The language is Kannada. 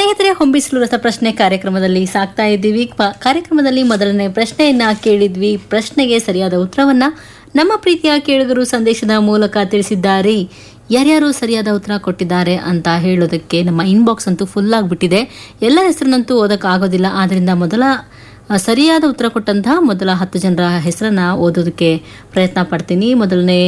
ಸ್ನೇಹಿತರೆ, ಹೊಂಬಿಸಿಲು ರಸಪ್ರಶ್ನೆ ಕಾರ್ಯಕ್ರಮದಲ್ಲಿ ಸಾಕ್ತಾ ಇದ್ದೀವಿ. ಕಾರ್ಯಕ್ರಮದಲ್ಲಿ ಮೊದಲನೇ ಪ್ರಶ್ನೆಯನ್ನ ಕೇಳಿದ್ವಿ. ಪ್ರಶ್ನೆಗೆ ಸರಿಯಾದ ಉತ್ತರವನ್ನ ನಮ್ಮ ಪ್ರೀತಿಯ ಕೇಳುಗರು ಸಂದೇಶದ ಮೂಲಕ ತಿಳಿಸಿದ್ದಾರೆ. ಯಾರ್ಯಾರು ಸರಿಯಾದ ಉತ್ತರ ಕೊಟ್ಟಿದ್ದಾರೆ ಅಂತ ಹೇಳೋದಕ್ಕೆ ನಮ್ಮ ಇನ್ಬಾಕ್ಸ್ ಅಂತೂ ಫುಲ್ ಆಗಿಬಿಟ್ಟಿದೆ. ಎಲ್ಲ ಹೆಸರನ್ನಂತೂ ಓದೋಕ್ಕಾಗೋದಿಲ್ಲ. ಆದ್ದರಿಂದ ಸರಿಯಾದ ಉತ್ತರ ಕೊಟ್ಟಂತಹ ಮೊದಲ 10 ಜನರ ಹೆಸರನ್ನ ಓದೋದಕ್ಕೆ ಪ್ರಯತ್ನ ಪಡ್ತೀನಿ. ಮೊದಲನೇ